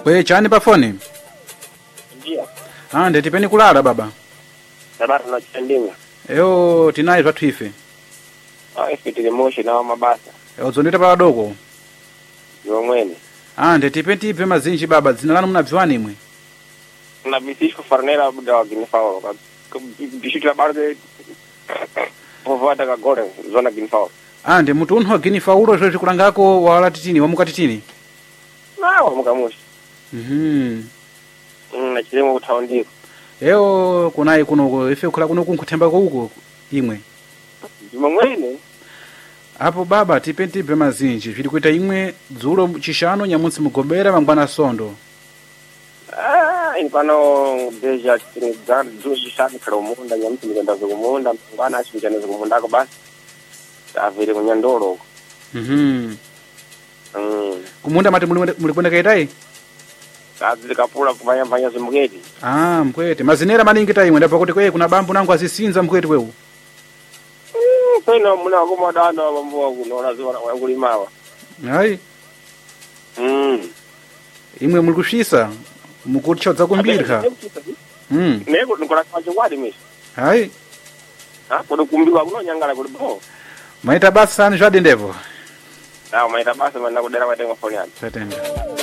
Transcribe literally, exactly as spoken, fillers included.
Kwe chani pa phone? Ndio. Ah, ndetipeni kulala baba. Baba tunachandinga. Eyo tinayi zvathu ife. Ah, ife tili moshi na mabasa. Eyo zonita pa wadoko. Yomwene. Ah, ndetipeni ipe mazinji baba, dzina lanu munadziwani imwe? Na bisisco farnera buda wa Ginfao. Bishitwa barde. Povada ka gore zona Ginfao. Ah, ndi mutu unhu wa Ginfao zwe zikulangako wala titini, wamuka titini. Na wamuka moshi. Mhm. Mm, na chilemo utaondiko. Eyo kunayi kuno ife kula kuno kunkuthemba ko uko imwe. Jumwene. Apo baba tipeni tipe mazinji, zviri kuita imwe dzulo chishano nyamutsi mugobera mangwana sondo. Ah, inpano deja tinigana dzulo chishano kala umunda nyamutsi mugenda zokumunda mangwana achinjana zokumunda ko basi. Avere kunyandolo. Mhm. Mm. Kumunda mati muli kwenda kaitai? Kazi kapula kufanya fanya zimugeti. Ah, mkwete. Mazinera maningi ta imwe ndapa kuti kwe kuna bambu nangu azisinza mkwete wewu. Mm, pena muna kuma dana bambu wangu naona ziwa wangulimawa. Hai. Mm. Imwe muli kushisa mukuchodza kumbirika. Mm. Nego nikola kwaje wadi mishi. Hai. Ha, kodo kumbiwa kuno nyangala kodi bo. Maita basa ni zvadi ndevo. Ah, maita basa mana kudera watenga foni yangu. Tatenda.